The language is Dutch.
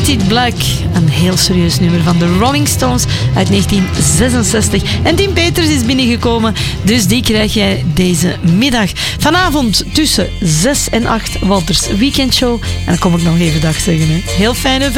Painted Black. Een heel serieus nummer van de Rolling Stones uit 1966. En Tim Peters is binnengekomen, dus die krijg jij deze middag. Vanavond tussen 6 en 8 Walters Weekendshow. En dan kom ik nog even dag zeggen. Hè. Heel fijne